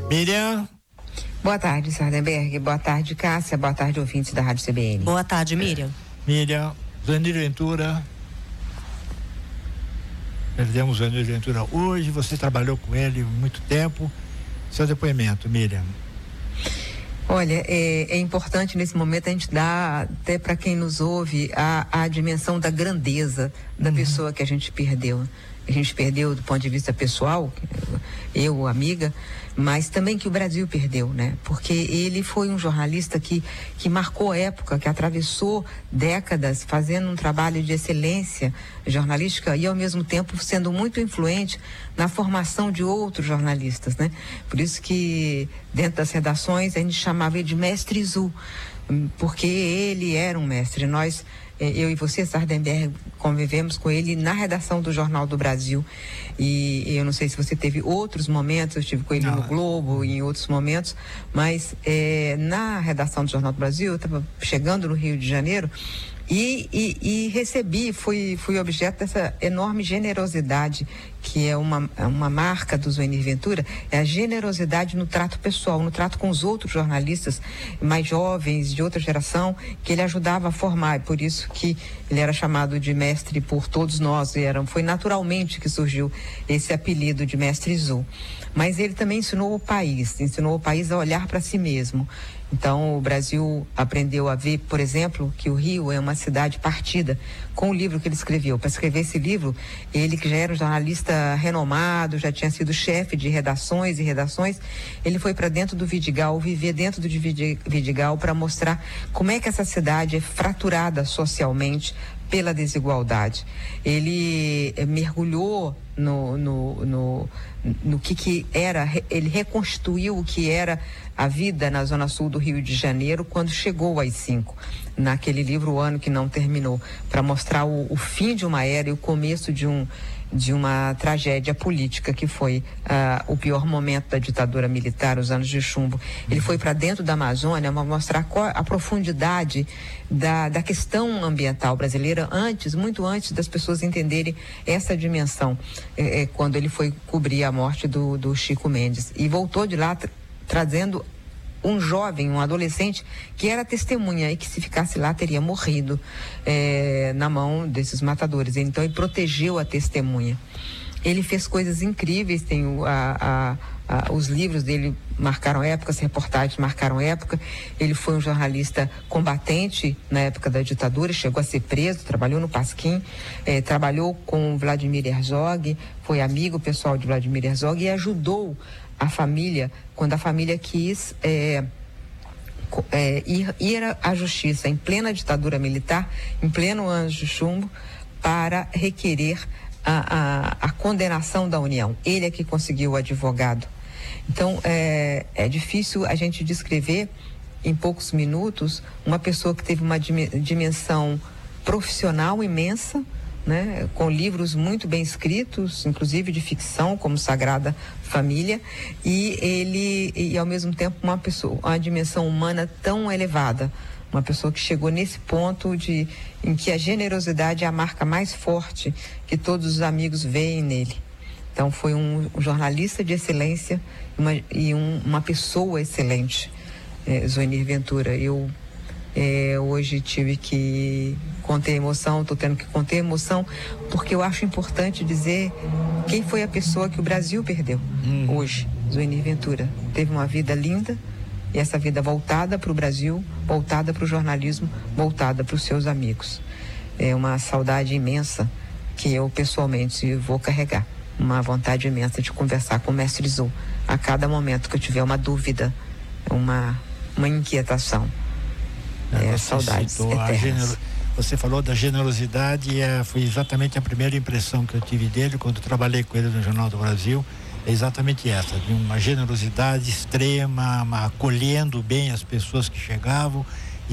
Miriam. Boa tarde, Sardenberg. Boa tarde, Cássia. Boa tarde, ouvintes da Rádio CBN. Boa tarde, Miriam. Miriam, Zuenir Ventura. Perdemos o Zuenir Ventura hoje. Você trabalhou com ele muito tempo. Seu depoimento, Miriam. Olha, é importante nesse momento a gente dar até para quem nos ouve a dimensão da grandeza da pessoa que a gente perdeu. A gente perdeu do ponto de vista pessoal, eu, amiga, mas também que o Brasil perdeu, né? Porque ele foi um jornalista que marcou época, que atravessou décadas fazendo um trabalho de excelência jornalística e ao mesmo tempo sendo muito influente na formação de outros jornalistas, né? Por isso que dentro das redações a gente chamava ele de mestre Zu, porque ele era um mestre. Nós, eu e você, Sardenberg, convivemos com ele na redação do Jornal do Brasil, e eu não sei se você teve outros momentos, eu estive com ele no Globo e em outros momentos, mas na redação do Jornal do Brasil, eu estava chegando no Rio de Janeiro e recebi, fui objeto dessa enorme generosidade que é uma marca do Zuenir Ventura, é a generosidade no trato pessoal, no trato com os outros jornalistas mais jovens, de outra geração, que ele ajudava a formar, e por isso que ele era chamado de mestre por todos nós, foi naturalmente que surgiu esse apelido de mestre Zu. Mas ele também ensinou o país a olhar para si mesmo. Então o Brasil aprendeu a ver, por exemplo, que o Rio é uma cidade partida, com o livro que ele escreveu. Para escrever esse livro, ele que já era um jornalista renomado, já tinha sido chefe de redações, ele foi para dentro do Vidigal, viver dentro do Vidigal para mostrar como é que essa cidade é fraturada socialmente pela desigualdade. Ele mergulhou no que era, ele reconstruiu o que era a vida na Zona Sul do Rio de Janeiro quando chegou ao AI-5, naquele livro O Ano que Não Terminou, para mostrar o fim de uma era e o começo de uma tragédia política que foi o pior momento da ditadura militar, os anos de chumbo. Ele foi para dentro da Amazônia para mostrar a profundidade da questão ambiental brasileira muito antes das pessoas entenderem essa dimensão, quando ele foi cobrir a morte do Chico Mendes, e voltou de lá trazendo um jovem, um adolescente que era testemunha e que se ficasse lá teria morrido na mão desses matadores. Então ele protegeu a testemunha. Ele fez coisas incríveis, tem os livros dele marcaram época, as reportagens marcaram época. Ele foi um jornalista combatente na época da ditadura, chegou a ser preso, trabalhou no Pasquim, trabalhou com o Vladimir Herzog, foi amigo pessoal de Vladimir Herzog e ajudou a família, quando a família quis ir à justiça em plena ditadura militar, em pleno ano de chumbo, para requerer a condenação da União. Ele é que conseguiu o advogado. Então, é difícil a gente descrever em poucos minutos uma pessoa que teve uma dimensão profissional imensa, né, com livros muito bem escritos, inclusive de ficção, como Sagrada Família, e ao mesmo tempo uma dimensão humana tão elevada, uma pessoa que chegou nesse ponto em que a generosidade é a marca mais forte que todos os amigos veem nele. Então foi um jornalista de excelência e uma pessoa excelente, Zuenir Ventura. Eu hoje tive que conter emoção, estou tendo que conter emoção, porque eu acho importante dizer quem foi a pessoa que o Brasil perdeu hoje. Zuenir Ventura teve uma vida linda, e essa vida voltada para o Brasil, voltada para o jornalismo, voltada para os seus amigos. É uma saudade imensa que eu pessoalmente vou carregar, uma vontade imensa de conversar com o mestre Zu a cada momento que eu tiver uma dúvida, uma inquietação. Saudades eternas. Você falou da generosidade, foi exatamente a primeira impressão que eu tive dele quando trabalhei com ele no Jornal do Brasil. É exatamente essa, de uma generosidade extrema, acolhendo bem as pessoas que chegavam